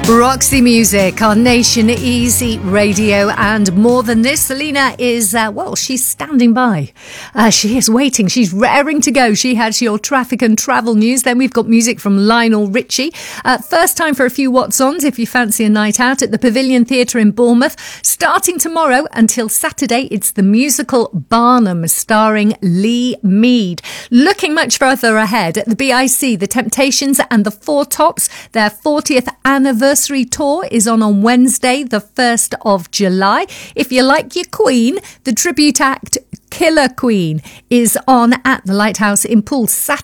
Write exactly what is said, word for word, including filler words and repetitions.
Roxy Music on Nation Easy Radio, and more than this, Selena is, uh, well, she's standing by. Uh, she is waiting. She's raring to go. She has your traffic and travel news. Then we've got music from Lionel Richie. Uh, first time for a few What's-Ons if you fancy a night out at the Pavilion Theatre in Bournemouth. Starting tomorrow until Saturday, it's the musical Barnum starring Lee Mead. Looking much further ahead at the B I C, The Temptations and the Four Tops, their fortieth anniversary tour is on on Wednesday, the first of July. If you like your Queen, the tribute act Killer Queen is on at the Lighthouse in Poole Saturday.